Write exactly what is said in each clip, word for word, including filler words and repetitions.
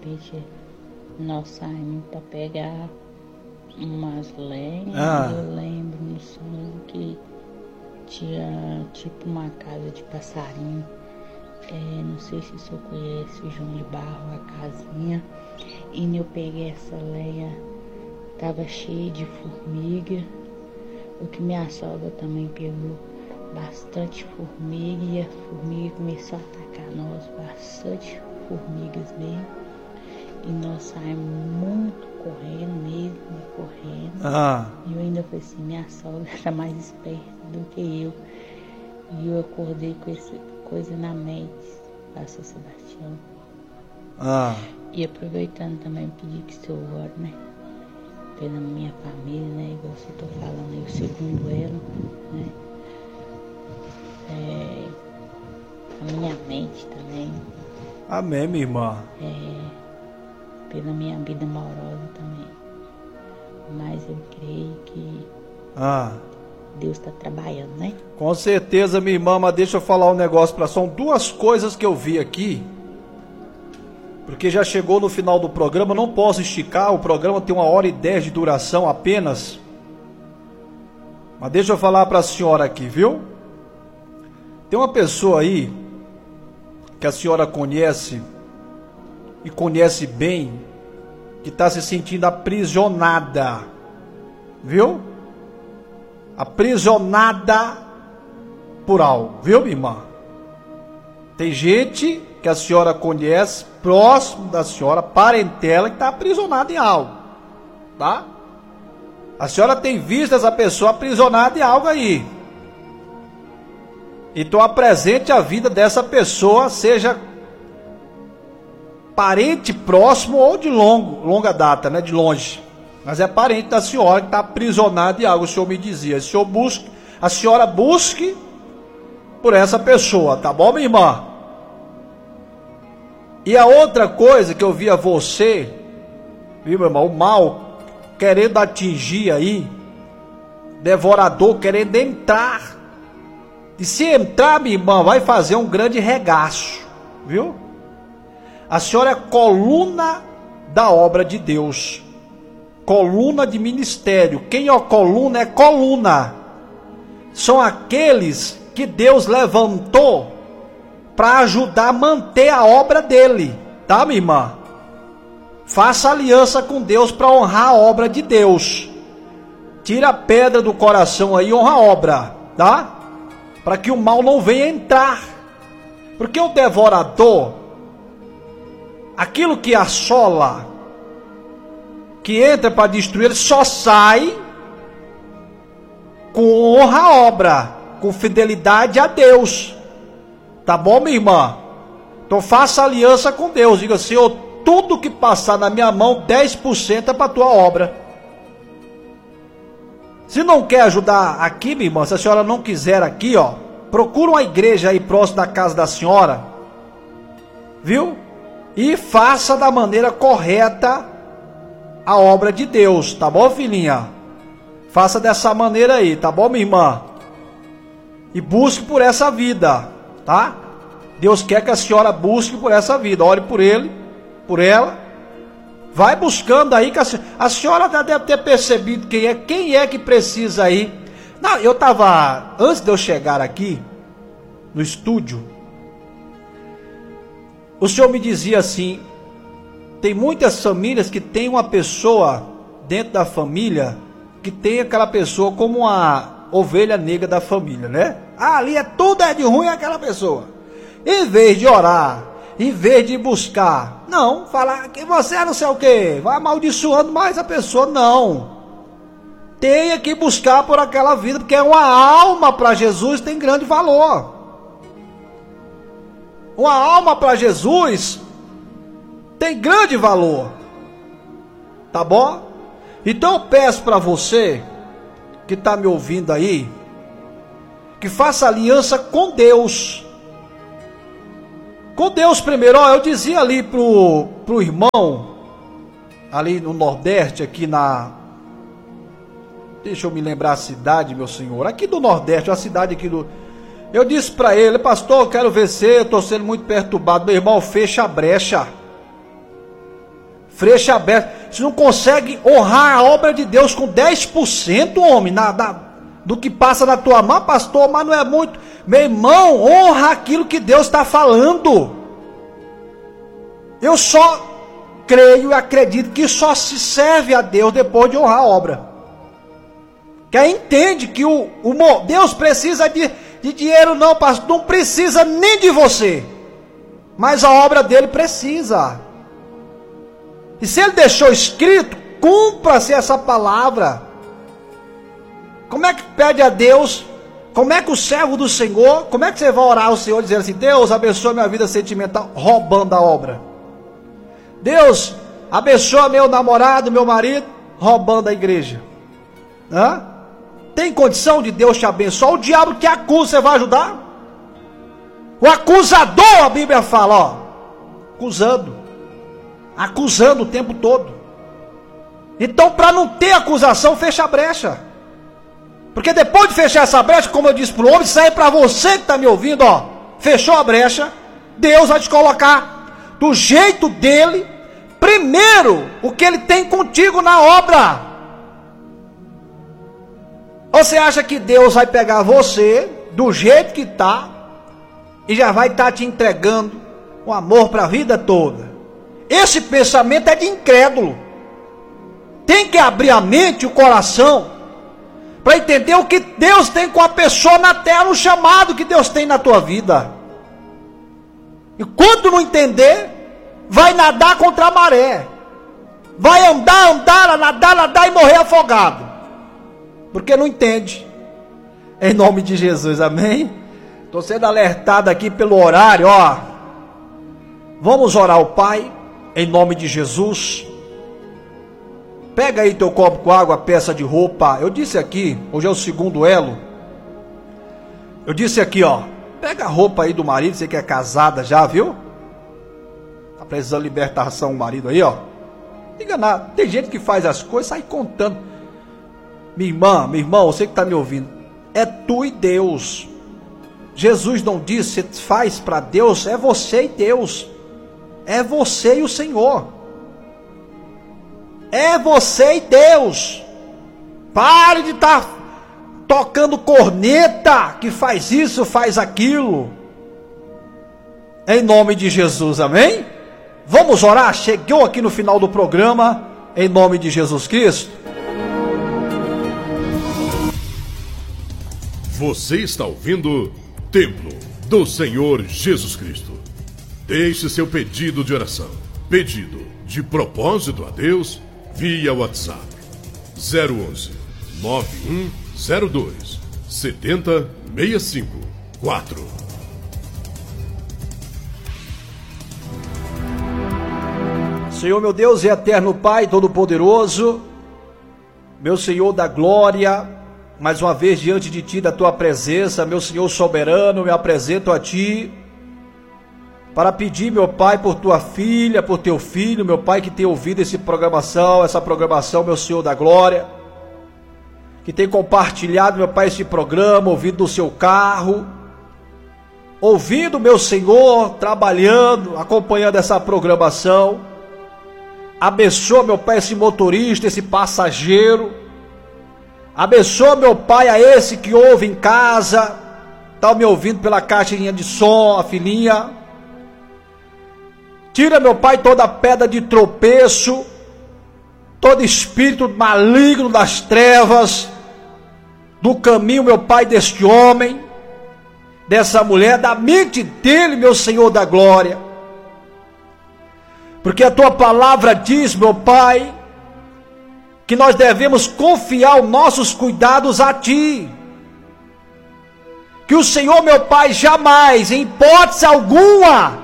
repente nós saímos para pegar umas lenhas. Ah. Eu lembro no sonho que tinha tipo uma casa de passarinho. É, não sei se o senhor conhece o João de Barro, a casinha. E eu peguei essa lenha, tava cheia de formiga. O que minha sogra também pegou bastante formiga, e a formiga começou a atacar nós, bastante formigas mesmo. E nós saímos muito correndo mesmo, correndo. Ah. E eu ainda falei assim, minha sogra era mais esperta do que eu. E eu acordei com essa coisa na mente, pastor Sebastião. Ah. E aproveitando também, pedir que o senhor ore, né? Pela minha família, né? Igual você está falando aí, o segundo elo, né? É, a minha mente também. Amém, minha irmã. É, pela minha vida amorosa também. Mas eu creio que Ah. Deus está trabalhando, né? Com certeza, minha irmã, mas deixa eu falar um negócio para. São duas coisas que eu vi aqui. Porque já chegou no final do programa, não posso esticar, o programa tem uma hora e dez de duração apenas. Mas deixa eu falar para a senhora aqui, viu? Tem uma pessoa aí, que a senhora conhece, e conhece bem, que está se sentindo aprisionada, viu? Aprisionada por algo, viu, minha irmã? Tem gente que a senhora conhece, próximo da senhora, parentela, que está aprisionada em algo, tá? A senhora tem visto essa pessoa aprisionada em algo aí. Então apresente a vida dessa pessoa, seja parente próximo ou de longo, longa data, né, de longe. Mas é parente da senhora que está aprisionada em algo, o senhor me dizia. O senhor busque, a senhora busque por essa pessoa, tá bom, minha irmã? E a outra coisa que eu vi a você, viu, meu irmão, o mal querendo atingir aí, devorador querendo entrar. E se entrar, minha irmã, vai fazer um grande regaço, viu? A senhora é coluna da obra de Deus, coluna de ministério. Quem é coluna é coluna. São aqueles que Deus levantou para ajudar a manter a obra dele, tá, minha irmã? Faça aliança com Deus para honrar a obra de Deus. Tira a pedra do coração aí e honra a obra, tá? Para que o mal não venha entrar. Porque o devorador, aquilo que assola, que entra para destruir, ele só sai com honra à obra, com fidelidade a Deus. Tá bom, minha irmã? Então faça aliança com Deus. Diga, Senhor, tudo que passar na minha mão, dez por cento é para a tua obra. Se não quer ajudar aqui, minha irmã, se a senhora não quiser aqui, ó, procura uma igreja aí próximo da casa da senhora, viu? E faça da maneira correta a obra de Deus, tá bom, filhinha? Faça dessa maneira aí, tá bom, minha irmã? E busque por essa vida, tá? Deus quer que a senhora busque por essa vida. Ore por ele, por ela. Vai buscando aí, que a, a senhora já deve ter percebido quem é, quem é que precisa aí. Não, eu estava, antes de eu chegar aqui, no estúdio, o senhor me dizia assim, tem muitas famílias que tem uma pessoa dentro da família, que tem aquela pessoa como uma ovelha negra da família, né? Ah, ali é tudo é de ruim aquela pessoa. Em vez de orar, em vez de buscar, não, falar que você é não sei o que, vai amaldiçoando mais a pessoa, não. Tenha que buscar por aquela vida, porque é uma alma para Jesus, tem grande valor. Uma alma para Jesus tem grande valor, tá bom? Então eu peço para você que está me ouvindo aí, que faça aliança com Deus. Com Deus primeiro. Ó, eu dizia ali pro, pro irmão, ali no Nordeste, aqui na... Deixa eu me lembrar a cidade, meu senhor. Aqui do Nordeste, a cidade aqui do... Eu disse para ele, pastor, eu quero ver você, eu estou sendo muito perturbado. Meu irmão, fecha a brecha. Flecha aberta. Você não consegue honrar a obra de Deus com dez por cento, homem, na, na, do que passa na tua mão, pastor, mas não é muito. Meu irmão, honra aquilo que Deus está falando. Eu só creio e acredito que só se serve a Deus depois de honrar a obra. Quem entende que o, o Deus precisa de, de dinheiro, não, pastor, não precisa nem de você, mas a obra dele precisa. E se ele deixou escrito, cumpra-se essa palavra. Como é que pede a Deus? Como é que o servo do Senhor, como é que você vai orar ao Senhor dizendo assim: Deus, abençoa minha vida sentimental, roubando a obra? Deus, abençoa meu namorado, meu marido, roubando a igreja. Hã? Tem condição de Deus te abençoar? O diabo que acusa, você vai ajudar? O acusador, a Bíblia fala, ó, acusando. Acusando o tempo todo. Então, para não ter acusação, fecha a brecha. Porque depois de fechar essa brecha, como eu disse para o homem, isso aí é para você que está me ouvindo, ó. Fechou a brecha, Deus vai te colocar do jeito dele, primeiro, o que ele tem contigo na obra. Ou você acha que Deus vai pegar você do jeito que está e já vai estar tá te entregando o amor para a vida toda? Esse pensamento é de incrédulo. Tem que abrir a mente e o coração para entender o que Deus tem com a pessoa na terra, o chamado que Deus tem na tua vida. E quando não entender, vai nadar contra a maré, vai andar, andar, nadar, nadar e morrer afogado, porque não entende. Em nome de Jesus, amém? Estou sendo alertado aqui pelo horário, ó. Vamos orar ao Pai, em nome de Jesus. Pega aí teu copo com água, peça de roupa. Eu disse aqui, hoje é o segundo elo. Eu disse aqui, ó, pega a roupa aí do marido, você que é casada já, viu? Tá precisando de libertação o marido aí, ó. Liga nada, tem gente que faz as coisas, sai contando. Minha irmã, meu irmão, você que está me ouvindo, é tu e Deus. Jesus não disse, faz para Deus, é você e Deus. É você e o Senhor. É você e Deus. Pare de estar tá tocando corneta, que faz isso, faz aquilo. Em nome de Jesus, amém? Vamos orar? Chegou aqui no final do programa, em nome de Jesus Cristo. Você está ouvindo Templo do Senhor Jesus Cristo. Deixe seu pedido de oração, pedido de propósito a Deus, via WhatsApp zero onze, nove um zero dois, sete zero seis cinco quatro. Senhor meu Deus e eterno Pai Todo-Poderoso, meu Senhor da glória, mais uma vez diante de Ti, da Tua presença, meu Senhor soberano, me apresento a Ti, para pedir, meu Pai, por Tua filha, por Teu filho, meu Pai, que tem ouvido essa programação, essa programação, meu Senhor da glória, que tem compartilhado, meu Pai, esse programa, ouvido no seu carro, ouvindo, meu Senhor, trabalhando, acompanhando essa programação. Abençoa, meu Pai, esse motorista, esse passageiro. Abençoa, meu Pai, a esse que ouve em casa, está me ouvindo pela caixinha de som, a filhinha. Tira, meu Pai, toda pedra de tropeço, todo espírito maligno das trevas, do caminho, meu Pai, deste homem, dessa mulher, da mente dele, meu Senhor da glória. Porque a Tua palavra diz, meu Pai, que nós devemos confiar os nossos cuidados a Ti. Que o Senhor, meu Pai, jamais, em hipótese alguma,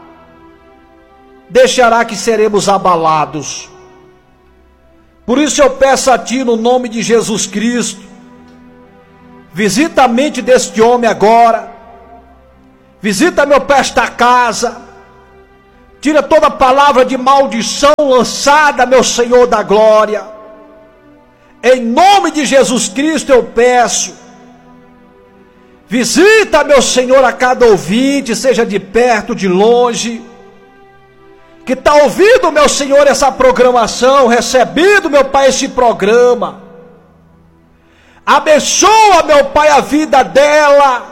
deixará que seremos abalados. Por isso eu peço a Ti, no nome de Jesus Cristo, visita a mente deste homem agora, visita, meu Pai, esta casa, tira toda palavra de maldição lançada, meu Senhor da glória, em nome de Jesus Cristo eu peço, visita, meu Senhor, a cada ouvinte, seja de perto, de longe, que está ouvindo, meu Senhor, essa programação, recebendo, meu Pai, esse programa. Abençoa, meu Pai, a vida dela.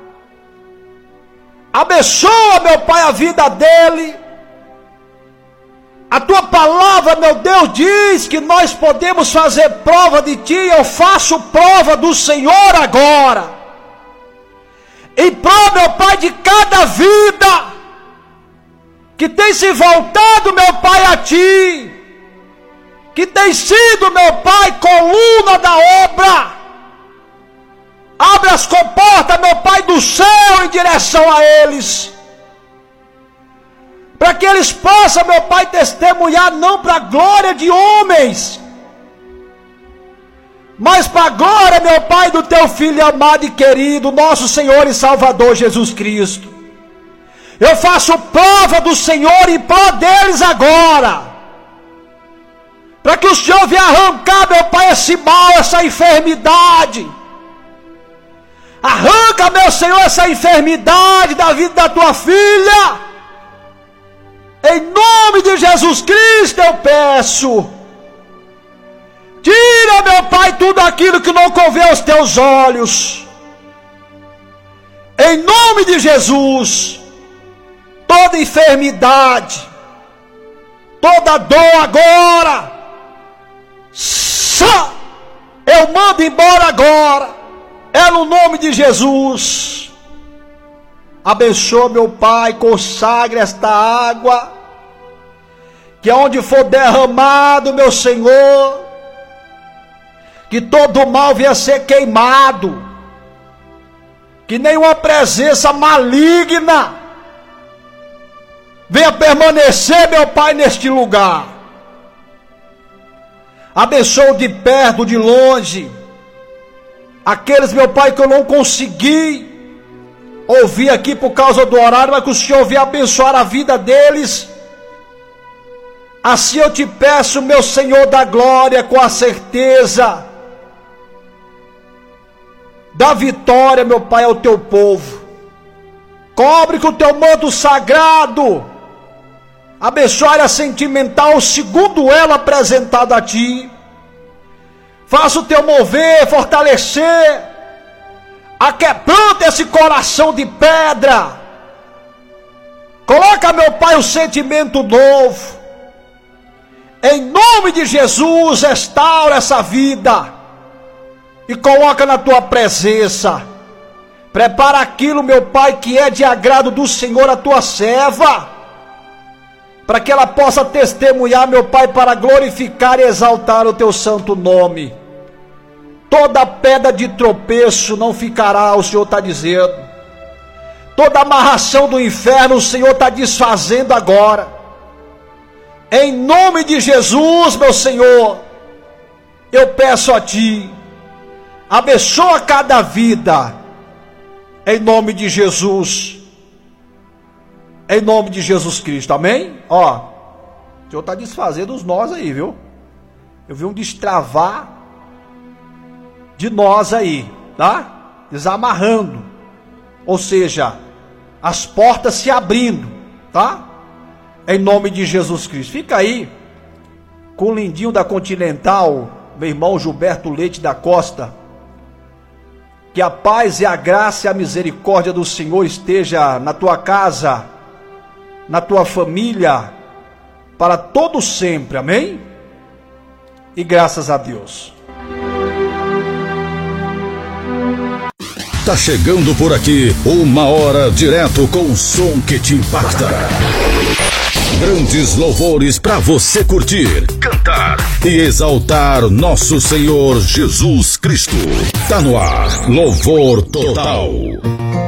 Abençoa, meu Pai, a vida dele. A tua palavra, meu Deus, diz que nós podemos fazer prova de ti. Eu faço prova do Senhor agora. Em prol, meu Pai, de cada vida que tem se voltado, meu Pai, a ti, que tem sido, meu Pai, coluna da obra. Abre as comportas, meu Pai, do céu em direção a eles, para que eles possam, meu Pai, testemunhar não para a glória de homens, mas para a glória, meu Pai, do teu Filho amado e querido, nosso Senhor e Salvador Jesus Cristo. Eu faço prova do Senhor em prol deles agora, para que o Senhor venha arrancar, meu Pai, esse mal, essa enfermidade. Arranca, meu Senhor, essa enfermidade da vida da tua filha. Em nome de Jesus Cristo eu peço. Tira, meu Pai, tudo aquilo que não convém aos teus olhos. Em nome de Jesus. Toda enfermidade, toda dor agora, só eu mando embora agora, é no nome de Jesus. Abençoa, meu Pai, consagre esta água, que aonde for derramado, meu Senhor, que todo mal venha ser queimado, que nenhuma presença maligna venha permanecer, meu Pai, neste lugar. Abençoa de perto, de longe, aqueles, meu Pai, que eu não consegui ouvir aqui por causa do horário, mas que o Senhor venha abençoar a vida deles. Assim eu te peço, meu Senhor da glória, com a certeza da vitória, meu Pai, ao teu povo. Cobre com o teu manto sagrado. Abençoa a área sentimental, segundo ela apresentada a ti. Faça o teu mover, fortalecer. Aquebranta esse coração de pedra. Coloca, meu Pai, o sentimento novo. Em nome de Jesus, restaura essa vida. E coloca na tua presença. Prepara aquilo, meu Pai, que é de agrado do Senhor, a tua serva, para que ela possa testemunhar, meu Pai, para glorificar e exaltar o teu santo nome. Toda pedra de tropeço não ficará, o Senhor está dizendo. Toda amarração do inferno o Senhor está desfazendo agora. Em nome de Jesus, meu Senhor, eu peço a ti, abençoa cada vida, em nome de Jesus. Em nome de Jesus Cristo, amém? Ó, o Senhor está desfazendo os nós aí, viu? Eu vi um destravar de nós aí, tá? Desamarrando. Ou seja, as portas se abrindo, tá? Em nome de Jesus Cristo. Fica aí com o lindinho da Continental, meu irmão Gilberto Leite da Costa. Que a paz e a graça e a misericórdia do Senhor esteja na tua casa, na tua família, para todo sempre, amém? E graças a Deus. Tá chegando por aqui uma hora direto com o som que te impacta. Grandes louvores para você curtir, cantar e exaltar nosso Senhor Jesus Cristo. Tá no ar, Louvor Total.